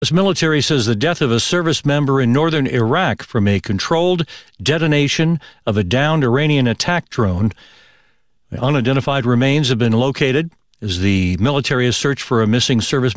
The military says the death of a service member in northern Iraq from a controlled detonation of a downed Iranian attack drone. The unidentified remains have been located as the military has searched for a missing service